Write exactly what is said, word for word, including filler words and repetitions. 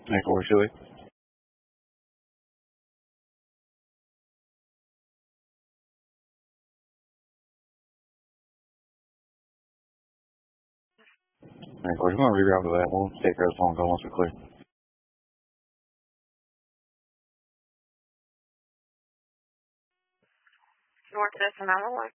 Hey, Corey Shuey. Hey, Corey, we're going to reroute to that. We'll take care of the phone call once we're clear. North Destin nine one one.